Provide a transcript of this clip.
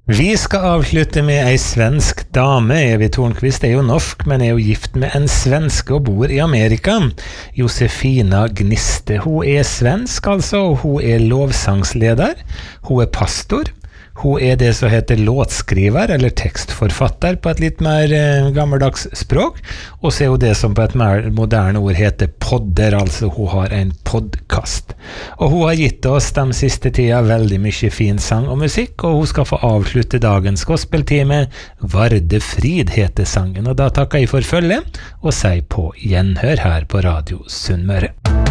Vi skal avslutte med ei svensk dame. Evy Tornqvist jo norsk, men jo gift med en svenske og bor i Amerika. Josefina Gniste. Hun svensk, altså, og hun lovsangsleder. Hun pastor. Hun det som heter låtskriver, eller tekstforfatter på et litt mer gammeldags språk. Og så hun det som på et mer moderne ord heter podder, altså hun har en podcast. Og hun har gitt oss de siste tida veldig mye fin sang og musikk, og hun skal få avslutte dagens gospeltime. Varde Frid heter sangen, og da takker jeg for følge, og sier på gjenhør her på Radio Sunnmøre.